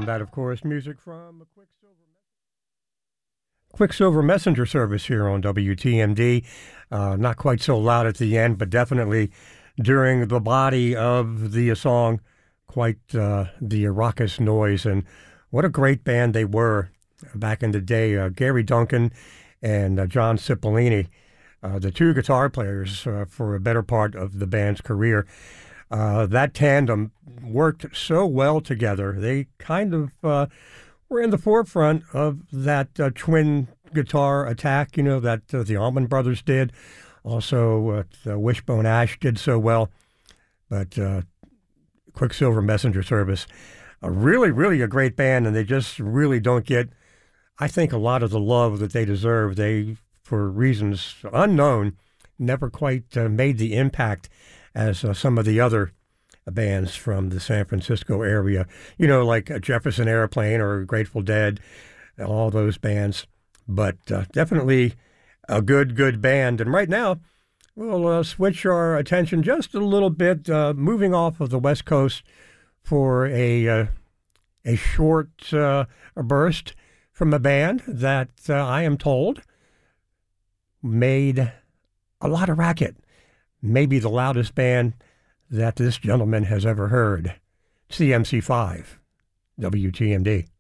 that, of course, music from Quicksilver Messenger Service here on WTMD. Not quite so loud at the end, but definitely during the body of the song, quite the raucous noise. And what a great band they were back in the day. Gary Duncan and John Cipollini, the two guitar players for a better part of the band's career. That tandem worked so well together. They kind of were in the forefront of that twin guitar attack, that the Allman Brothers did. Also, Wishbone Ash did so well. But Quicksilver Messenger Service, really, really a great band, and they just really don't get, I think, a lot of the love that they deserve. They, for reasons unknown, never quite made the impact as some of the other bands from the San Francisco area, like Jefferson Airplane or Grateful Dead, all those bands. But definitely a good band. And right now, we'll switch our attention just a little bit, moving off of the West Coast for a short burst from a band that I am told made a lot of racket. Maybe the loudest band that this gentleman has ever heard. CMC5, WTMD.